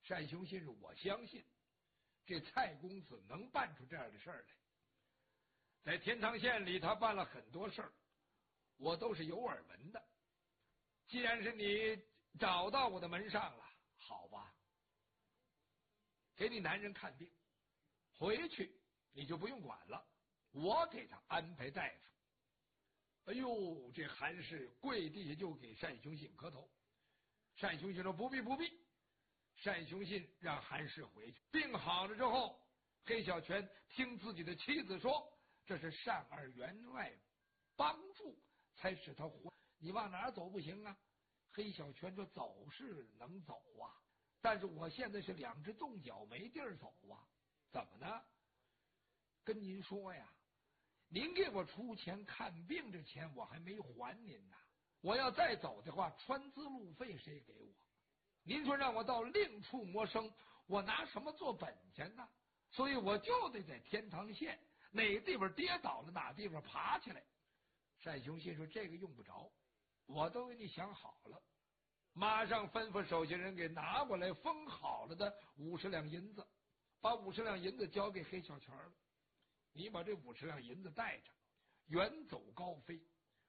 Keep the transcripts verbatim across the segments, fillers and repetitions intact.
单雄信说：“我相信这蔡公子能办出这样的事儿来。在天堂县里，他办了很多事儿，我都是有耳闻的。既然是你找到我的门上了，好吧，给你男人看病，回去你就不用管了，我给他安排大夫。”哎呦，这韩氏跪地下就给单雄信磕头。单雄信说：“不必不必。”单雄信让韩氏回去。病好了之后，黑小泉听自己的妻子说，这是单二员外帮助才使他活，你往哪儿走不行啊？黑小泉说：“走是能走啊，但是我现在是两只冻脚，没地儿走啊。怎么呢？跟您说呀，您给我出钱看病这钱我还没还您呢，我要再走的话，穿资路费谁给我？您说让我到另处谋生，我拿什么做本钱呢？所以我就得在天堂县哪地方跌倒了，哪地方爬起来。”单雄信说：“这个用不着，我都给你想好了。”马上吩咐手下人给拿过来封好了的五十两银子，把五十两银子交给黑小泉了。你把这五十两银子带着，远走高飞。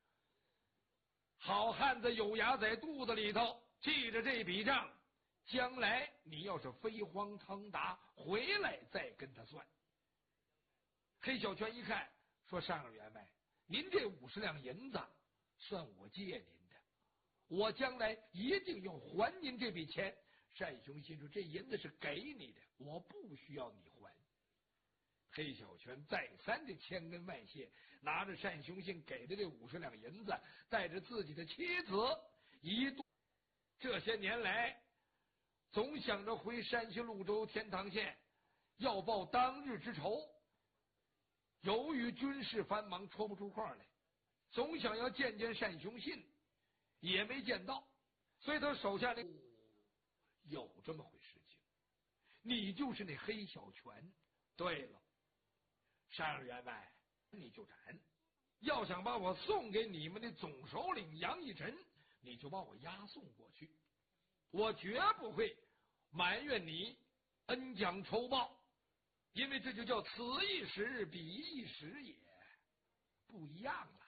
好汉子有牙在肚子里头，记着这笔账，将来你要是飞黄腾达回来再跟他算。黑小泉一看说：“单二员外，您这五十两银子算我借您的，我将来一定要还您这笔钱。”单雄信说：“这银子是给你的，我不需要你还。”黑小泉再三的千恩万谢，拿着单雄信给的这五十两银子，带着自己的妻子一度这些年来总想着回山西潞州天堂县要报当日之仇，由于军事繁忙抽不出空来，总想要见见单雄信，也没见到，所以他手下这有这么回事情，你就是那黑小泉。对了，单二员外，你就斩，要想把我送给你们的总首领杨义臣，你就把我押送过去，我绝不会埋怨你恩将仇报，因为这就叫此一时彼一时也，不一样了。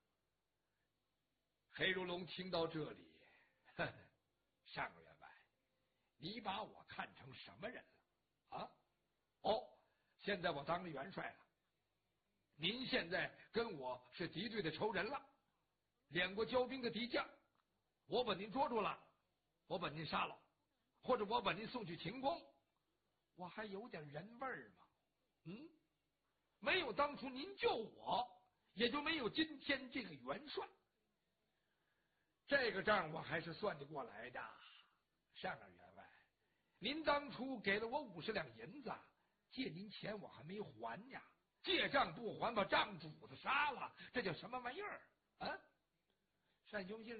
黑如龙听到这里，呵呵，单二员外，你把我看成什么人了啊？哦，现在我当了元帅了，您现在跟我是敌对的仇人了，两国交兵的敌将，我把您捉住了，我把您杀了，或者我把您送去秦宫，我还有点人味儿吗？嗯，没有当初您救我，也就没有今天这个元帅。这个账我还是算得过来的。单二员外，您当初给了我五十两银子，借您钱我还没还呀，借账不还，把账主子杀了，这叫什么玩意儿啊？单雄信